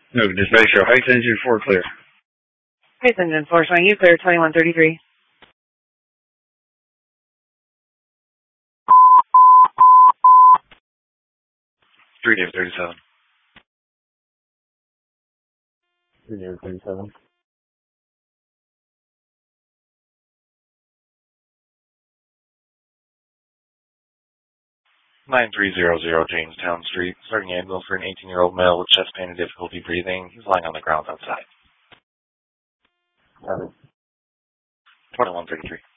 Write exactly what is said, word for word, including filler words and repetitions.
No, dispatch show. Heights engine four clear. Heights engine four showing you clear, twenty-one thirty-three. three David thirty-seven. three David thirty-seven. nine three zero zero Jamestown Street, starting ambulance for an eighteen-year-old male with chest pain and difficulty breathing. He's lying on the ground outside. Got it. twenty-one thirty-three.